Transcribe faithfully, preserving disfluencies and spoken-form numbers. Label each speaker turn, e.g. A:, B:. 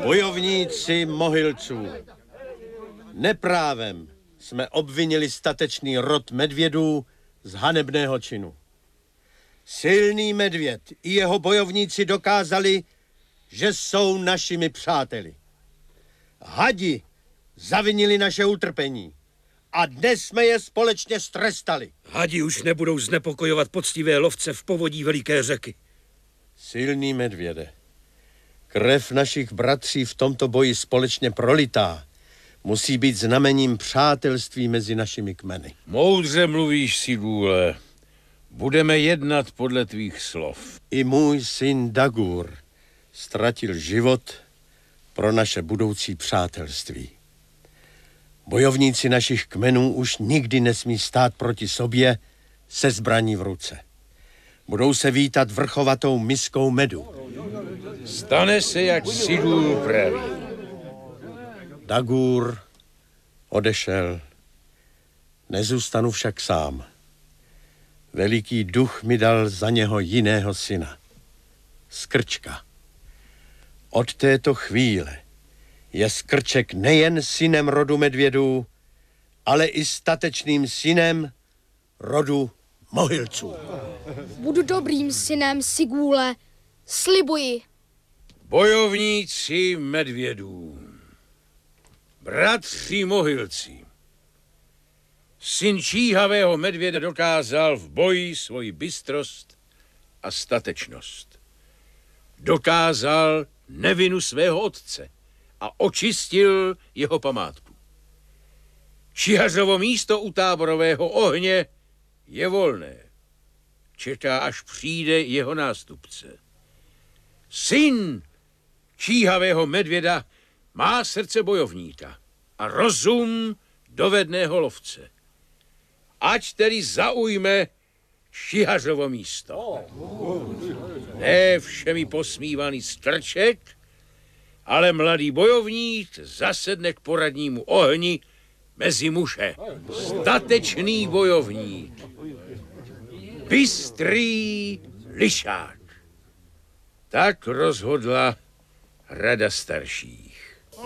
A: Bojovníci Mohylců, neprávem jsme obvinili statečný rod medvědů z hanebného činu. Silný medvěd i jeho bojovníci dokázali, že jsou našimi přáteli. Hadi zavinili naše utrpení a dnes jsme je společně strestali.
B: Hadi už nebudou znepokojovat poctivé lovce v povodí veliké řeky.
A: Silný medvěde, krev našich bratří v tomto boji společně prolitá musí být znamením přátelství mezi našimi kmeny.
C: Moudře mluvíš, Sigule. Budeme jednat podle tvých slov.
A: I můj syn Dagur ztratil život pro naše budoucí přátelství. Bojovníci našich kmenů už nikdy nesmí stát proti sobě se zbraní v ruce. Budou se vítat vrchovatou miskou medu.
C: Stane se, jak Sigul praví.
A: Dagur odešel. Nezůstanu však sám. Veliký duch mi dal za něho jiného syna. Skrčka. Od této chvíle je Skrček nejen synem rodu medvědů, ale i statečným synem rodu Mohylců.
D: Budu dobrým synem, Sigule. Slibuji.
C: Bojovníci medvědů. Bratři Mohylci. Syn číhavého medvěda dokázal v boji svoji bystrost a statečnost. Dokázal nevinu svého otce a očistil jeho památku. Čihařovo místo u táborového ohně je volné. Čeká, až přijde jeho nástupce. Syn číhavého medvěda má srdce bojovníka a rozum dovedného lovce. Ať tedy zaujme Čihařovo místo. Ne všemi posmívaný Skrček, ale mladý bojovník zasedne k poradnímu ohni mezi muže. Statečný bojovník. Bystrý lišák. Tak rozhodla rada starších.